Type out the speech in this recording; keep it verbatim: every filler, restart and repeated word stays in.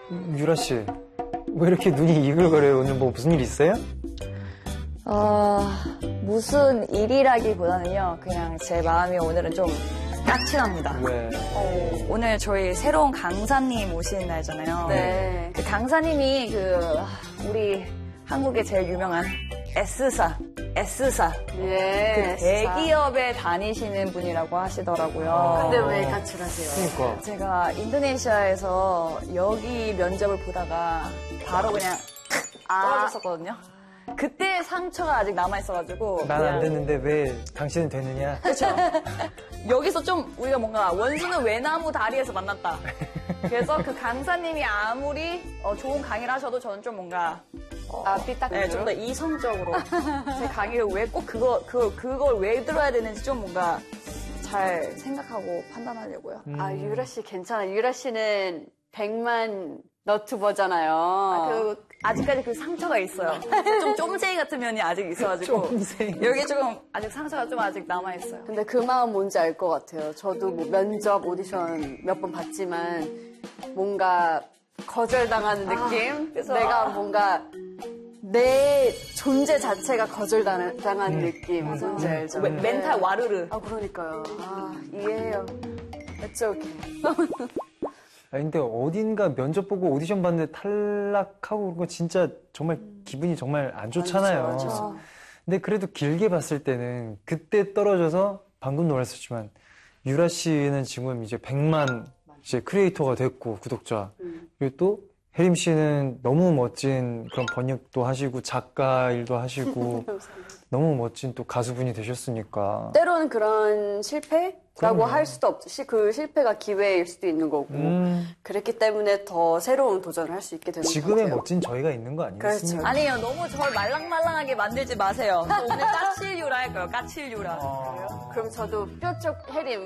유라 씨, 왜 이렇게 눈이 이글거려요? 오늘 뭐 무슨 일 있어요? 어, 무슨 일이라기보다는요, 그냥 제 마음이 오늘은 좀 까칠합니다. 왜? 어, 오늘 저희 새로운 강사님 오시는 날잖아요. 네. 그 강사님이 그, 우리 한국의 제일 유명한 S사, S사. 예. 그 대기업에 다니시는 분이라고 하시더라고요. 근데 왜 가출하세요? 그러니까. 제가 인도네시아에서 여기 면접을 보다가 바로 그냥 떨어졌었거든요. 그때 상처가 아직 남아있어가지고. 난 안 그냥 됐는데 왜 당신은 되느냐? 그렇죠. 여기서 좀 우리가 뭔가 원수는 외나무 다리에서 만났다. 그래서 그 강사님이 아무리 어, 좋은 강의를 하셔도 저는 좀 뭔가 어, 아, 삐딱. 네, 좀 더 이성적으로 제 강의를 왜 꼭 그거 그 그걸 왜 들어야 되는지 좀 뭔가 잘 생각하고 판단하려고요. 음. 아, 유라 씨 괜찮아. 유라 씨는 백만 너튜버잖아요. 아, 그 아직까지 그 상처가 있어요. 좀 쫌쟁이 같은 면이 아직 있어가지고 여기 조금 아직 상처가 좀 아직 남아 있어요. 근데 그 마음 뭔지 알 것 같아요. 저도 뭐 면접 오디션 몇 번 봤지만 뭔가 거절당하는 느낌? 그래서 내가 아. 뭔가 내 존재 자체가 거절당한 음. 느낌. 뭔지 알죠? 멘- 멘탈 와르르. 아, 그러니까요. 아, 이해해요. It's okay. 아 근데 어딘가 면접 보고 오디션 봤는데 탈락하고 그런 거 진짜 정말 기분이 정말 안 좋잖아요. 안 좋죠, 안 좋죠. 근데 그래도 길게 봤을 때는 그때 떨어져서 방금 놀랐었지만 유라 씨는 지금 이제 백만 이제 크리에이터가 됐고 구독자 음. 그리고 또 혜림 씨는 너무 멋진 그런 번역도 하시고 작가 일도 하시고 너무 멋진 또 가수분이 되셨으니까. 때로는 그런 실패라고 그럼요. 할 수도 없죠. 시- 그 실패가 기회일 수도 있는 거고. 음, 그랬기 때문에 더 새로운 도전을 할 수 있게 되는 것 지금의 같아요. 멋진 저희가 있는 거 아니겠습니까? 그렇죠. 아니에요. 너무 저를 말랑말랑하게 만들지 마세요. 저 오늘 까칠유라 할 거예요. 까칠유라. 그럼 저도 뾰족 해림